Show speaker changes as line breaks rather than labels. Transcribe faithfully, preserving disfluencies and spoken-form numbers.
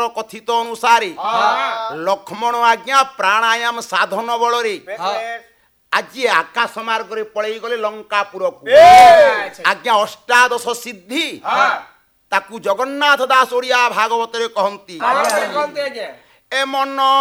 କଥିତ ଅନୁସାରେ ଲକ୍ଷ୍ମଣ ଆଜ୍ଞା ପ୍ରାଣାୟାମ ସାଧନ ବଳରେ ଆଜି ଆକାଶ ମାର୍ଗରେ ପଳେଇ ଗଲେ ଲଙ୍କାପୁରକୁ ଆଜ୍ଞା ଅଷ୍ଟାଦଶ ସିଦ୍ଧି ତାକୁ ଜଗନ୍ନାଥ ଦାସ ଓଡ଼ିଆ ଭାଗବତରେ କହନ୍ତି ଏ ମନ